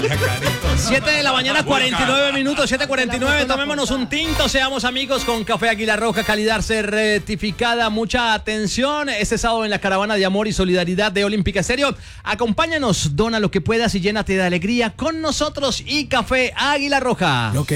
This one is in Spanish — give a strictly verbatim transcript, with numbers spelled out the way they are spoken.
siete de la mañana, cuarenta y nueve minutos, siete cuarenta y nueve. Tomémonos un tinto, seamos amigos con Café Águila Roja, calidad certificada. Mucha atención. Este sábado en la caravana de amor y solidaridad de Olímpica Estéreo. Acompáñanos, dona lo que puedas y llénate de alegría con nosotros y Café Águila Roja.